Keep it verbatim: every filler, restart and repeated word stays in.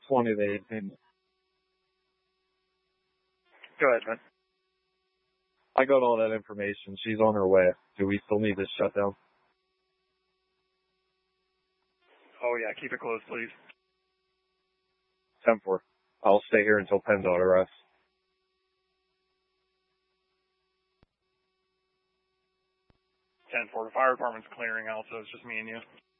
twenty to eighteen. Go ahead, man. I got all that information. She's on her way. Do we still need this shut down? Oh, yeah. Keep it closed, please. ten four. I'll stay here until PennDOT arrives. ten four. The fire department's clearing out, so it's just me and you.